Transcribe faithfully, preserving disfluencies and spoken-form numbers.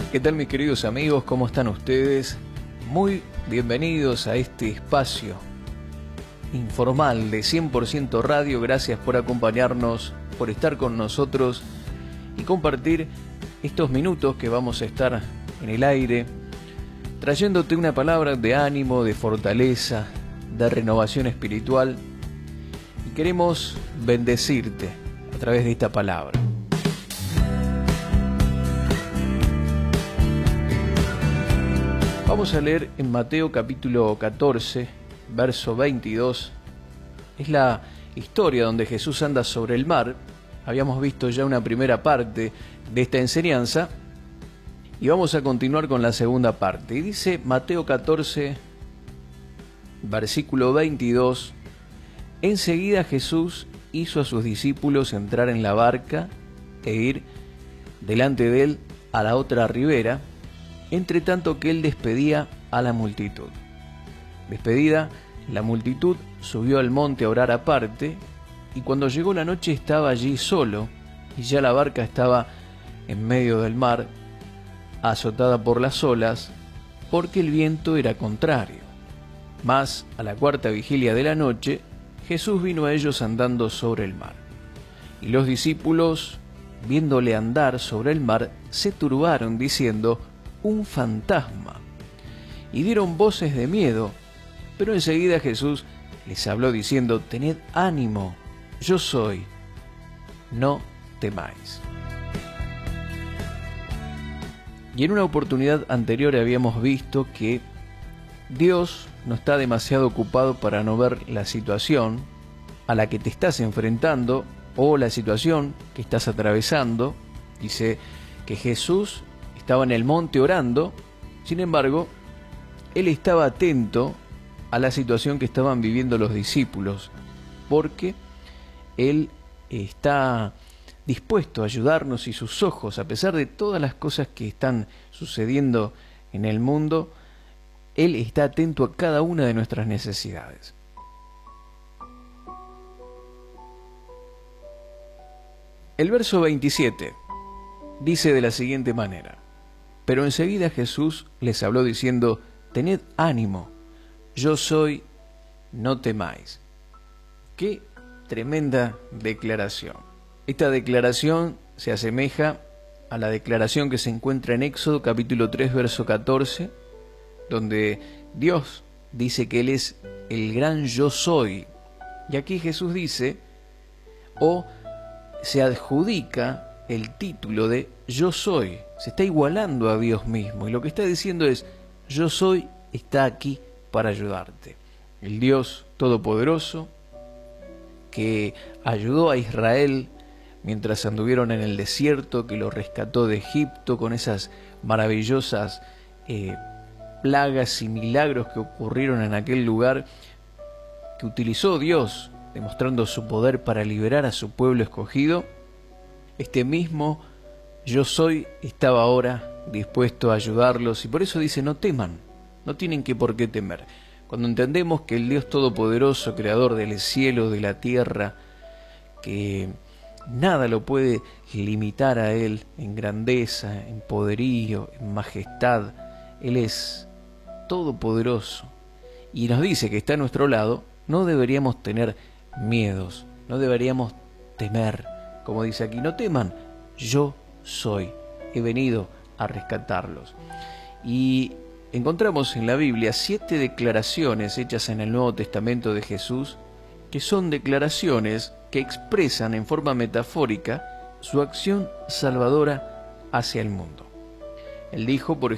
¿Qué tal, mis queridos amigos? ¿Cómo están ustedes? Muy bienvenidos a este espacio informal de cien por ciento Radio. Gracias por acompañarnos, por estar con nosotros y compartir estos minutos que vamos a estar en el aire, trayéndote una palabra de ánimo, de fortaleza, de renovación espiritual. Y queremos bendecirte a través de esta palabra. Vamos a leer en Mateo capítulo catorce, verso veintidós. Es la historia donde Jesús anda sobre el mar. Habíamos visto ya una primera parte de esta enseñanza y vamos a continuar con la segunda parte. Y dice Mateo catorce, versículo veintidós: enseguida Jesús hizo a sus discípulos entrar en la barca e ir delante de él a la otra ribera, entre tanto que él despedía a la multitud. Despedida la multitud, subió al monte a orar aparte, y cuando llegó la noche estaba allí solo, y ya la barca estaba en medio del mar, azotada por las olas, porque el viento era contrario. Mas a la cuarta vigilia de la noche, Jesús vino a ellos andando sobre el mar. Y los discípulos, viéndole andar sobre el mar, se turbaron, diciendo: un fantasma, y dieron voces de miedo. Pero enseguida Jesús les habló diciendo: tened ánimo, yo soy, no temáis. Y en una oportunidad anterior habíamos visto que Dios no está demasiado ocupado para no ver la situación a la que te estás enfrentando o la situación que estás atravesando. Dice que Jesús estaba en el monte orando, sin embargo, él estaba atento a la situación que estaban viviendo los discípulos, porque él está dispuesto a ayudarnos y sus ojos, a pesar de todas las cosas que están sucediendo en el mundo, él está atento a cada una de nuestras necesidades. El verso veintisiete dice de la siguiente manera: pero enseguida Jesús les habló diciendo: tened ánimo, yo soy, no temáis. Qué tremenda declaración. Esta declaración se asemeja a la declaración que se encuentra en Éxodo capítulo tres, verso catorce, donde Dios dice que Él es el gran yo soy. Y aquí Jesús dice, o se adjudica el título de yo soy. Se está igualando a Dios mismo, y lo que está diciendo es: yo soy está aquí para ayudarte. El Dios Todopoderoso que ayudó a Israel mientras anduvieron en el desierto, que lo rescató de Egipto con esas maravillosas eh, plagas y milagros que ocurrieron en aquel lugar, que utilizó Dios demostrando su poder para liberar a su pueblo escogido. Este mismo yo soy estaba ahora dispuesto a ayudarlos, y por eso dice: no teman, no tienen que por qué temer. Cuando entendemos que el Dios Todopoderoso, creador del cielo, de la tierra, que nada lo puede limitar a Él en grandeza, en poderío, en majestad, Él es todopoderoso y nos dice que está a nuestro lado, no deberíamos tener miedos, no deberíamos temer. Como dice aquí: no teman, yo soy, he venido a rescatarlos. Y encontramos en la Biblia siete declaraciones hechas en el Nuevo Testamento de Jesús, que son declaraciones que expresan en forma metafórica su acción salvadora hacia el mundo. Él dijo, por